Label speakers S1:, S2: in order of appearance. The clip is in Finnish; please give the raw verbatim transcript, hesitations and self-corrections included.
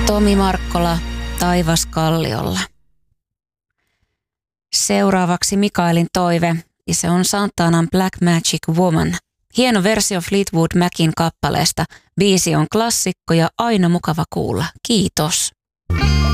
S1: Tomi Markkola, Taivas kalliolla. Seuraavaksi Mikaelin toive, ja se on Santanan Black Magic Woman. Hieno versio Fleetwood Macin kappaleesta. Biisi on klassikko ja aina mukava kuulla. Kiitos.